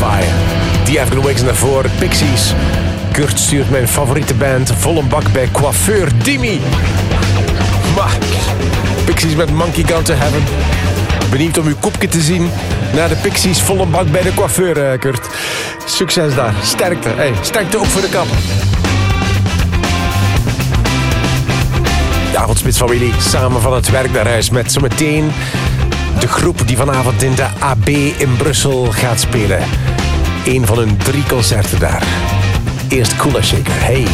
Spotify. The Afghan Wigs en daarvoor Pixies. Kurt stuurt mijn favoriete band vol een bak bij coiffeur Dimi. Maar Pixies met Monkey Gone to Heaven. Benieuwd om uw kopje te zien naar de Pixies vol een bak bij de coiffeur, Kurt. Succes daar. Sterkte. Hey, sterkte ook voor de kap. De avondspitsfamilie samen van het werk naar huis met zometeen de groep die vanavond in de AB in Brussel gaat spelen. Een van hun 3 concerten daar. Eerst Kula Shaker. Hey.